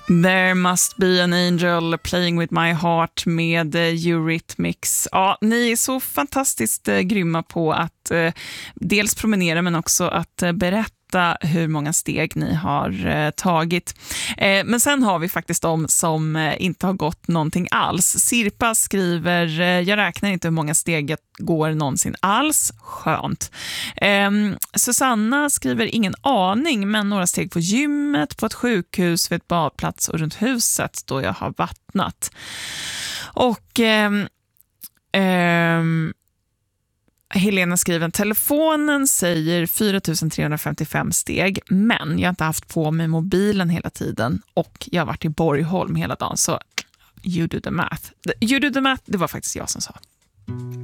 There must be an angel playing with my heart med Eurythmics. Ja, ni är så fantastiskt grymma på att dels promenera men också att berätta hur många steg ni har tagit. Men sen har vi faktiskt de som inte har gått någonting alls. Sirpa skriver, jag räknar inte hur många steg jag går någonsin alls. Skönt. Susanna skriver, ingen aning, men några steg på gymmet, på ett sjukhus, vid ett badplats och runt huset då jag har vattnat. Och Helena skriver, telefonen säger 4355 steg, men jag har inte haft på mig mobilen hela tiden och jag har varit i Borgholm hela dagen, så you do the math. You do the math, det var faktiskt jag som sa.